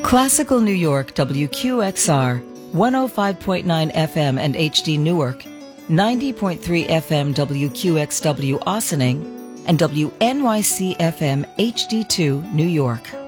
Classical New York WQXR, 105.9 FM and HD Newark, 90.3 FM WQXW Ossining, and WNYC FM HD2 New York.